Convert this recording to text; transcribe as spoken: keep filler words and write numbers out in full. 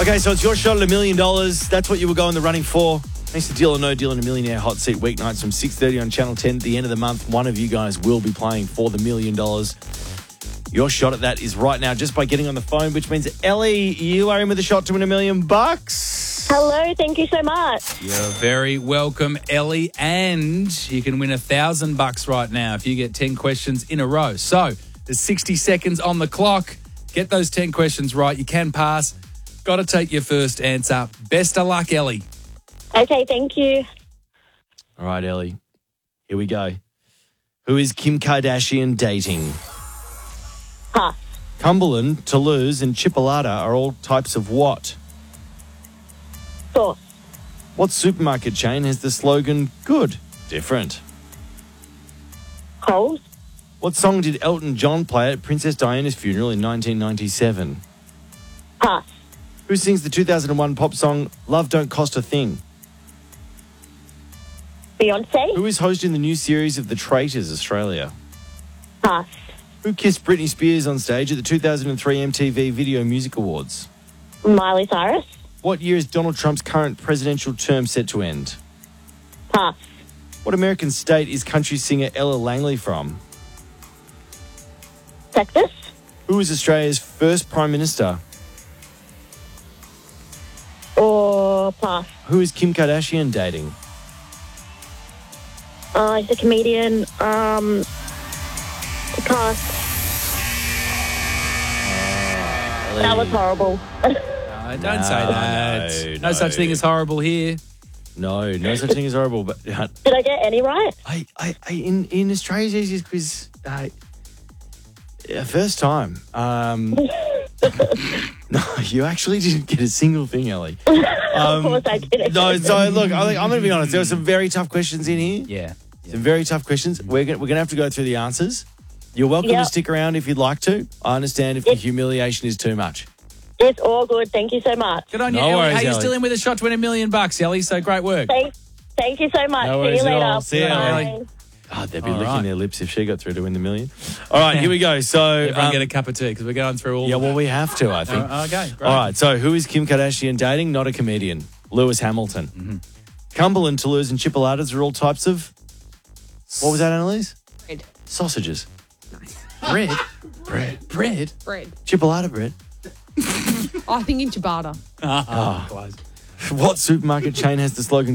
Okay, so it's your shot at a million dollars. That's what you were going the running for. Thanks to Deal or No Deal in a Millionaire Hot Seat weeknights from six thirty on Channel ten. At the end of the month, one of you guys will be playing for the million dollars. Your shot at that is right now just by getting on the phone, which means, Ellie, you are in with a shot to win a million bucks. Hello, thank you so much. You're very welcome, Ellie, and you can win a thousand bucks right now if you get ten questions in a row. So there's sixty seconds on the clock. Get those ten questions right. You can pass. Got to take your first answer. Best of luck, Ellie. Okay, thank you. All right, Ellie, here we go. Who is Kim Kardashian dating? Pass. Cumberland, Toulouse, and Chipolata are all types of what? Sauce. What supermarket chain has the slogan good, different? Coles. What song did Elton John play at Princess Diana's funeral in nineteen ninety-seven? Pass. Who sings the two thousand one pop song Love Don't Cost a Thing? Beyonce. Who is hosting the new series of The Traitors Australia? Pass. Who kissed Britney Spears on stage at the two thousand three M T V Video Music Awards? Miley Cyrus. What year is Donald Trump's current presidential term set to end? Pass. What American state is country singer Ella Langley from? Texas. Who is Australia's first Prime Minister? Or pass. Who is Kim Kardashian dating? Uh, he's a comedian. Um, pass. That was horrible. No, don't say that. no, No, no. such thing as horrible here. No, no such thing as horrible. But uh, Did I get any right? I, I, I, in in Australia's easiest quiz, uh, yeah, first time. Um, no, you actually didn't get a single thing, Ellie. Um, Of course I didn't. No, so look, I think I'm going to be honest. There were some very tough questions in here. Yeah. Some very tough questions. We're going we're going to have to go through the answers. You're welcome Yep. to stick around if you'd like to. I understand if the humiliation is too much. It's all good. Thank you so much. Good on you, No Ellie. worries, Hey, you're Ellie. still in with a shot to win a million bucks, Ellie, so great work. Thank, thank you so much. No See worries you at later. all. See you, Bye. Ellie. Oh, they'd be All licking right. their lips if she got through to win the million. All right, here we go. So, Everyone um, get a cup of tea because we're going through all yeah, of well, them. we have to, I think. Uh, okay, great. All right, so who is Kim Kardashian dating? Not a comedian. Lewis Hamilton. Mm-hmm. Cumberland, Toulouse, and Chipolatas are all types of... What was that, Annalise? Bread. Sausages. Bread? Bread. Bread? Bread. Chipolata bread. Oh, I think in ciabatta. Oh, close. What supermarket chain has the slogan